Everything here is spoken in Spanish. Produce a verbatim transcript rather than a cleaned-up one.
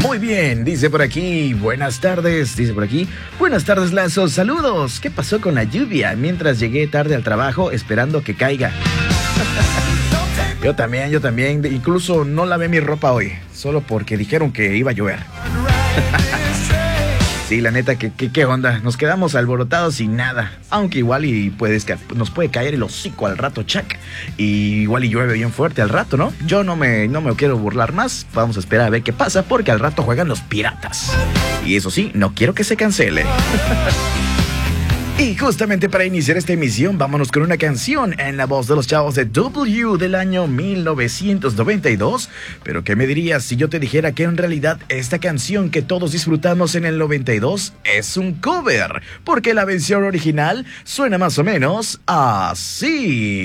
Muy bien, dice por aquí, buenas tardes, dice por aquí, buenas tardes Lazo, saludos. ¿Qué pasó con la lluvia? Mientras llegué tarde al trabajo esperando que caiga. Yo también, yo también, incluso no lavé mi ropa hoy, solo porque dijeron que iba a llover. Sí, la neta, ¿qué, qué, qué onda? Nos quedamos alborotados sin nada. Aunque igual y puedes, nos puede caer el hocico al rato, Chuck. Y igual y llueve bien fuerte al rato, ¿no? Yo no me, no me quiero burlar más. Vamos a esperar a ver qué pasa, porque al rato juegan los Piratas. Y eso sí, no quiero que se cancele. Y justamente para iniciar esta emisión, vámonos con una canción en la voz de los chavos de W del año mil novecientos noventa y dos. Pero ¿qué me dirías si yo te dijera que en realidad esta canción que todos disfrutamos en el noventa y dos es un cover? Porque la versión original suena más o menos así.